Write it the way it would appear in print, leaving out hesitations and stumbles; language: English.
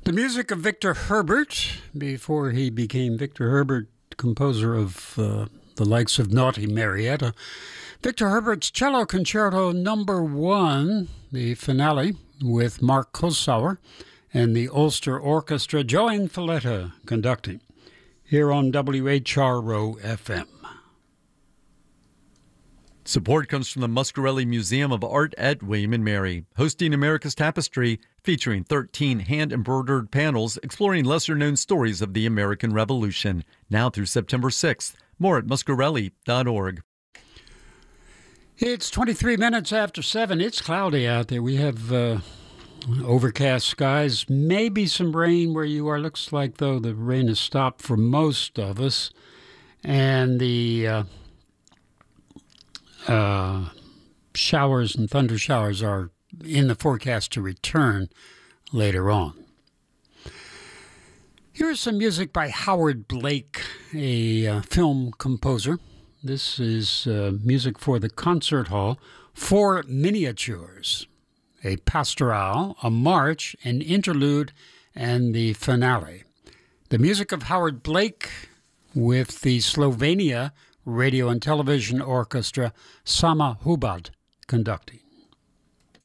The music of Victor Herbert, before he became Victor Herbert, composer of the likes of Naughty Marietta. Victor Herbert's Cello Concerto Number 1, the finale with Mark Kosauer and the Ulster Orchestra, Joanne Falletta conducting, here on WHRO FM. Support comes from the Muscarelli Museum of Art at William & Mary, hosting America's Tapestry, featuring 13 hand-embroidered panels exploring lesser-known stories of the American Revolution, now through September 6th. More at muscarelli.org. It's 23 minutes after 7. It's cloudy out there. We have overcast skies, maybe some rain where you are. Looks like, though, the rain has stopped for most of us. And the showers and thunder showers are in the forecast to return later on. Here's some music by Howard Blake, a film composer. This is music for the concert hall, 4 miniatures, a pastoral, a march, an interlude, and the finale. The music of Howard Blake with the Slovenia Radio and Television Orchestra, Sama Hubad conducting.